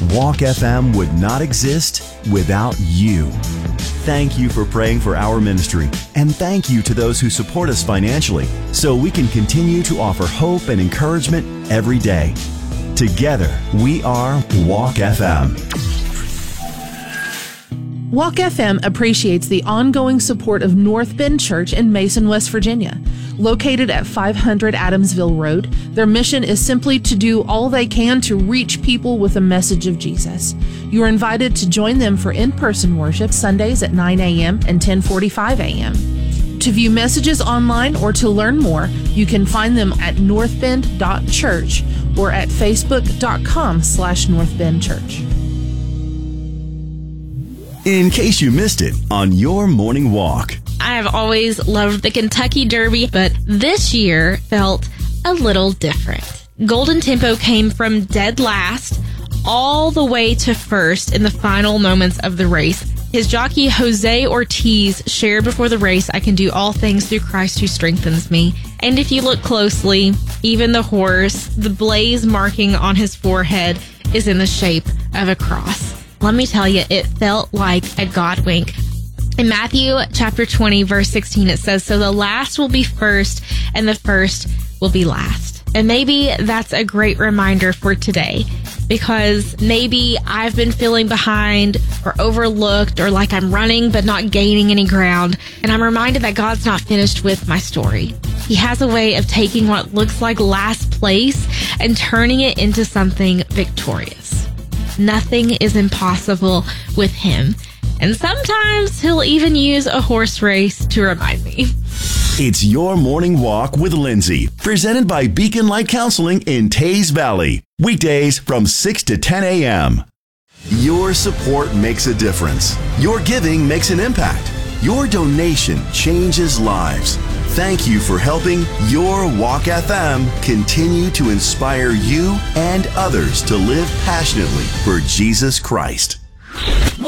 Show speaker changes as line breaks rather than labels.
Walk FM would not exist without you. Thank you for praying for our ministry, and thank you to those who support us financially so we can continue to offer hope and encouragement every day. Together, we are Walk FM.
Walk FM appreciates the ongoing support of North Bend Church in Mason, West Virginia. Located at 500 Adamsville Road, their mission is simply to do all they can to reach people with the message of Jesus. You are invited to join them for in-person worship Sundays at 9 a.m. and 10:45 a.m. To view messages online or to learn more, you can find them at northbend.church or at facebook.com/northbendchurch.
In case you missed it on your morning walk.
I have always loved the Kentucky Derby, but this year felt a little different. Golden Tempo came from dead last all the way to first in the final moments of the race. His jockey Jose Ortiz shared before the race, "I can do all things through Christ who strengthens me." And if you look closely, even the horse, the blaze marking on his forehead is in the shape of a cross. Let me tell you, it felt like a God wink. In Matthew chapter 20, verse 16, it says, "So the last will be first, and the first will be last." And maybe that's a great reminder for today, because maybe I've been feeling behind or overlooked or like I'm running but not gaining any ground. And I'm reminded that God's not finished with my story. He has a way of taking what looks like last place and turning it into something victorious. Nothing is impossible with him. And sometimes he'll even use a horse race to remind me.
It's your morning walk with Lindsay, presented by Beacon Light Counseling in Taze Valley. Weekdays from 6 to 10 a.m. Your support makes a difference. Your giving makes an impact. Your donation changes lives. Thank you for helping your Walk FM continue to inspire you and others to live passionately for Jesus Christ.